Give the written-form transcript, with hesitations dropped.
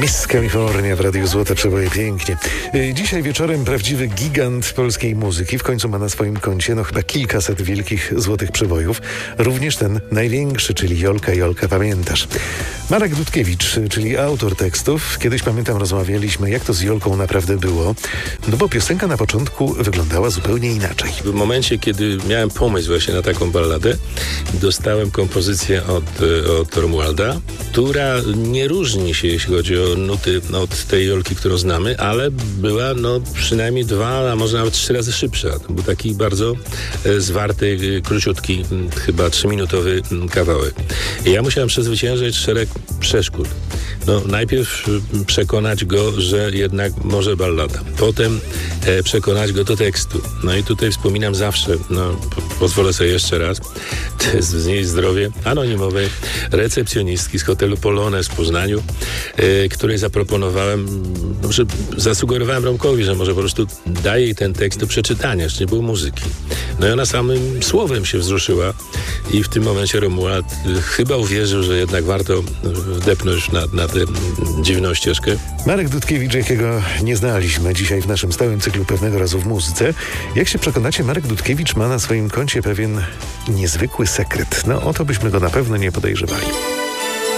West California w Radiu Złote Przeboje, pięknie. Dzisiaj wieczorem prawdziwy gigant polskiej muzyki w końcu ma na swoim koncie chyba kilkaset wielkich złotych przebojów. Również ten największy, czyli Jolka, Jolka, pamiętasz? Marek Dudkiewicz, czyli autor tekstów. Kiedyś, pamiętam, rozmawialiśmy, jak to z Jolką naprawdę było. No bo piosenka na początku wyglądała zupełnie inaczej. W momencie, kiedy miałem pomysł właśnie na taką balladę, dostałem kompozycję od Romualda, która nie różni się, jeśli chodzi o nuty od tej Jolki, którą znamy, ale była przynajmniej 2, a może nawet 3 razy szybsza. To był taki bardzo zwarty, króciutki, chyba 3-minutowy kawałek. I ja musiałem przezwyciężyć szereg przeszkód. Najpierw przekonać go, że jednak może ballada. Potem przekonać go do tekstu. I tutaj wspominam zawsze, pozwolę sobie jeszcze raz, to jest z niej zdrowie anonimowej recepcjonistki z hotelu Polonez w Poznaniu, której zaproponowałem, że zasugerowałem Romkowi, że może po prostu daje jej ten tekst do przeczytania, jeszcze nie było muzyki. I ona samym słowem się wzruszyła i w tym momencie Romuald chyba uwierzył, że jednak warto wdepnąć na tę dziwną ścieżkę. Marek Dudkiewicz, jakiego nie znaliśmy dzisiaj w naszym stałym cyklu Pewnego razu w muzyce. Jak się przekonacie, Marek Dudkiewicz ma na swoim koncie pewien niezwykły sekret. O to byśmy go na pewno nie podejrzewali.